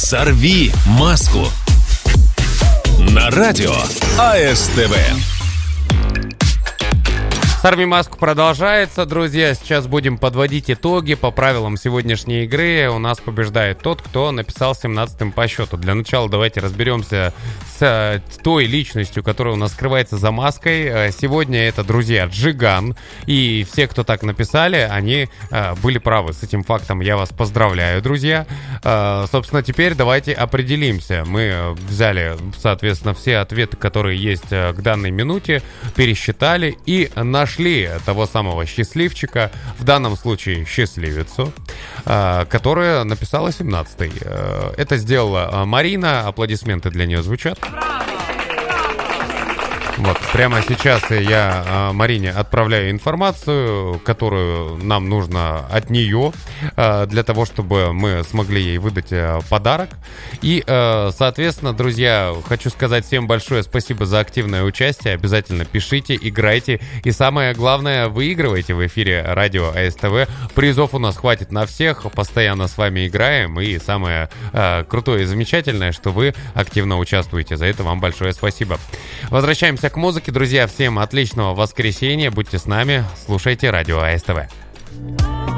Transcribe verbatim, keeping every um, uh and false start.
«Сорви маску» на радио АСТВ. «Сорви маску» продолжается, друзья. Сейчас будем подводить итоги по правилам сегодняшней игры. У нас побеждает тот, кто написал семнадцатым по счету. Для начала давайте разберемся с той личностью, которая у нас скрывается за маской. Сегодня это, друзья, Джиган. И все, кто так написали, они были правы. С этим фактом я вас поздравляю, друзья. Собственно, теперь давайте определимся. Мы взяли, соответственно, все ответы, которые есть к данной минуте, пересчитали и нашли Нашли того самого счастливчика, в данном случае счастливицу, которая написала семнадцатый. Это сделала Марина. Аплодисменты для нее звучат. Вот, прямо сейчас я Марине отправляю информацию, которую нам нужно от нее, для того, чтобы мы смогли ей выдать подарок. И, соответственно, друзья, хочу сказать всем большое спасибо за активное участие. Обязательно пишите, играйте. И самое главное, выигрывайте в эфире радио АСТВ. Призов у нас хватит на всех. Постоянно с вами играем. И самое крутое и замечательное, что вы активно участвуете. За это вам большое спасибо. Возвращаемся к музыке, друзья. Всем отличного воскресенья. Будьте с нами. Слушайте радио АСТВ.